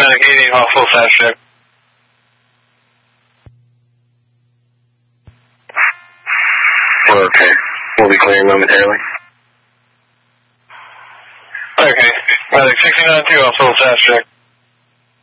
Medic 88 off full fast check. We're okay. We'll be clearing momentarily. Okay. Medic 69-2 off full fast check.